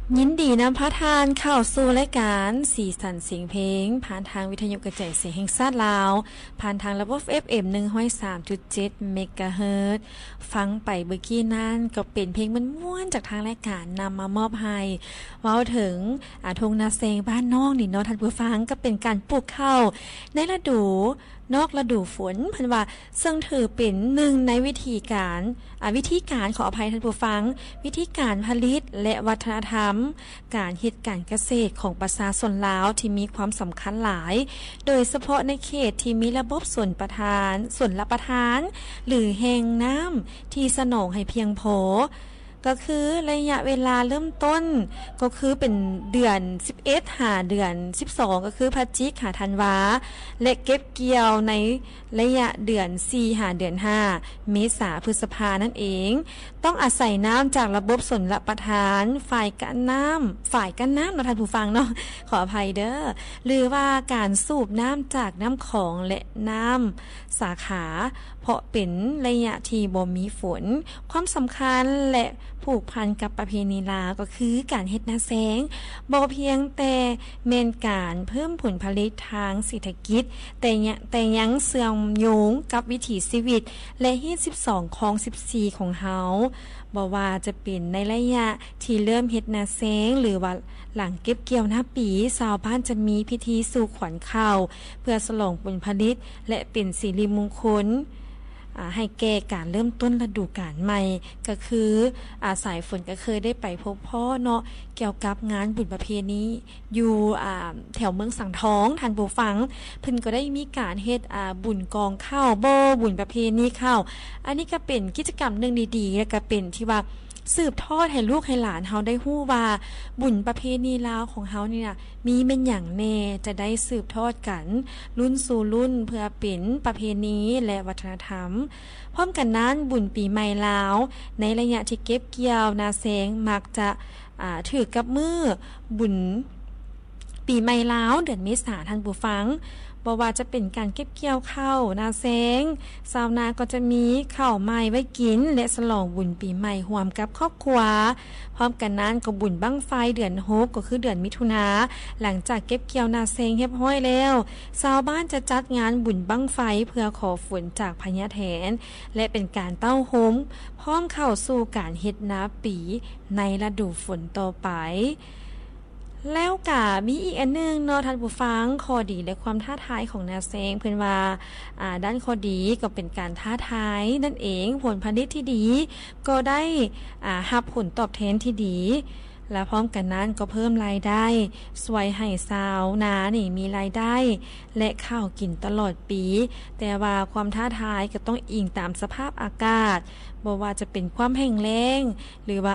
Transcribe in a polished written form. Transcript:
ยินดีนำพระทานเข้าสู่รายการสีสันเสียงเพลงผ่านทางวิทยุกระจายเสียงแห่งชาติลาวผ่านทางระบบ FM 103.7 เมกะเฮิรตซ์ฟังไปเมื่อกี้นั้นก็เป็นเพลงม่วนๆจากทางรายการนำมามอบให้เว้าถึงทงนาเซงบ้านนอกนี่เนาะท่านผู้ฟังก็เป็นการปลูกข้าวในฤดูนอกฤดูฝนเพิ่นว่าซึ่งถือเป็นหนึ่งในวิธีการขออภัยท่านผู้ฟังวิธีการผลิตและวัฒนธรรมการเฮ็ดการเกษตรของประชาชนลาวที่มีความสำคัญหลายโดยเฉพาะในเขตที่มีระบบส่วนรับประทานหรือแห่งน้ำที่สนองให้เพียงพอก็คือระยะเวลาเริ่มต้นก็คือเป็นเดือน11หาเดือน12ก็คือพฤศจิกายนธันวาและเก็บเกี่ยวในระยะเดือน4หาเดือน5เมษาพฤษภานั่นเองต้องอาศัยน้ำจากระบบชลประทานฝ่ายกั้นน้ำท่านผู้ฟังเนาะขออภัยเด้อหรือว่าการสูบน้ำจากน้ำของและน้ำสาขาเพราะเป็นระยะที่บ่มีฝนความสำคัญและผูกพันกับประเพณีลาวก็คือการเฮ็ดนาแสงบ่เพียงแต่แม่นการเพิ่มผลผลิตทางเศรษฐกิจแต่ยังเสื่อมโยงกับวิถีชีวิตและฮีต12ของ14ของเฮาบ่ว่าจะเป็นในระยะที่เริ่มเฮ็ดนาแสงหรือว่าหลังเก็บเกี่ยวหน้าปีชาวบ้านจะมีพิธีสู่ขวัญข้าวเพื่อฉลองผลผลิตและเป็นสิริมงคลให้แก่การเริ่มต้นฤดูกาลใหม่ก็คือสายฝนก็เคยได้ไปพบพ่อเนาะเกี่ยวกับงานบุญประเพณีอยู่แถวเมืองสังทองท่านผู้ฟังเพิ่นก็ได้มีการเฮ็ดบุญกองข้าวบ่บุญประเพณีข้าวอันนี้ก็เป็นกิจกรรมนึงดีๆแล้วก็เป็นที่ว่าสืบทอดให้ลูกให้หลานเฮาได้ฮู้ว่าบุญประเพณีลาวของเฮานี่น่ะมีเป็นหยังแน่จะได้สืบทอดกันรุ่นสู่รุ่นเพื่อเป็นประเพณีและวัฒนธรรมพร้อมกันนั้นบุญปีใหม่ลาวในระยะที่เก็บเกี่ยวนาแสงมักจะถือกับมือบุญปีใหม่ลาวเดือนเมษายนท่านผู้ฟังบ่ว่าจะเป็นการเก็บเกี่ยวข้าวนาแสงชาวนาก็จะมีข้าวใหม่ไว้กินและฉลองบุญปีใหม่ร่วมกับครอบครัวพร้อมกันนั้นก็บุญบั้งไฟเดือน6ก็คือเดือนมิถุนาหลังจากเก็บเกี่ยวนาแสงเรียบร้อยแล้วชาวบ้านจะจัดงานบุญบั้งไฟเพื่อขอฝนจากพญาแถนและเป็นการเต้าโฮมพร้อมเข้าสู่การเฮ็ดนาปีในฤดูฝนต่อไปแล้วก็มีอีกอันนึงเนาะท่านผู้ฟังข้อดีและความท้าทายของนาแสงเพิ่นว่าด้านข้อดีก็เป็นการท้าทายนั่นเองผลผลิตที่ดีก็ได้รับผลตอบแทนที่ดีและพร้อมกันนั้นก็เพิ่มรายได้ช่วยให้ชาวนานี่มีรายได้และข้าวกินตลอดปีแต่ว่าความท้าทายก็ต้องอิงตามสภาพอากาศบ่ว่าจะเป็นความแห้งแล้งหรือว่า